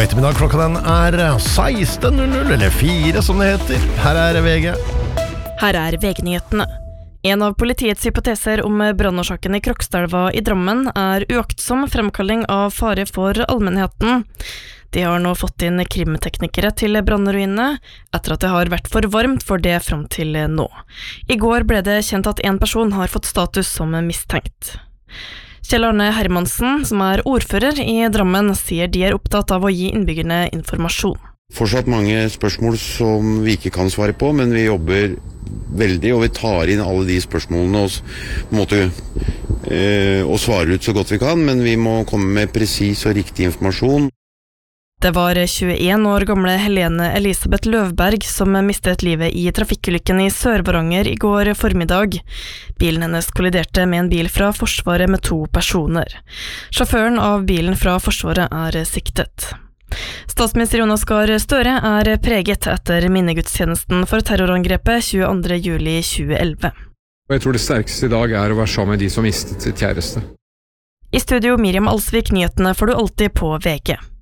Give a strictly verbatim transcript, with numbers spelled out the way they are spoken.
ettermiddag, klokka den er seksten null null, eller fire som det heter. Her er V G. Her er V G-nyhetene. En av politiets hypoteser om brannårsaken i Krokstadelva i Drammen er uaktsom fremkalling av fare for allmennheten. De har nå fått inn krimteknikere til brannruinene, etter at det har vært for varmt for det frem til nå. I går ble det kjent at en person har fått status som mistenkt. Kjell Arne Hermansen, som er ordfører i Drammen, sier de er opptatt av å gi innbyggerne informasjon. Fortsatt mange spørsmål som vi ikke kan svare på, men vi jobber veldig, og vi tar inn alle de spørsmålene og, på en måte, eh, og svarer ut så godt vi kan, men vi må komme med presis og riktig informasjon. Det var tjueen år gamle Helene Elisabeth Løvberg som mistet livet i trafikkulykken i Sør-Varanger i går formiddag. Bilen hennes kolliderte med en bil fra Forsvaret med to personer. Sjåføren av bilen fra Forsvaret er siktet. Statsminister Jonas Gahr Støre er preget etter minnegudstjenesten for terrorangrepet tjueandre juli tjueelleve. Og jeg tror det sterkeste i dag er å være sammen med de som mistet sitt kjæreste. I studio Miriam Alsvik, nyhetene får du alltid på V G.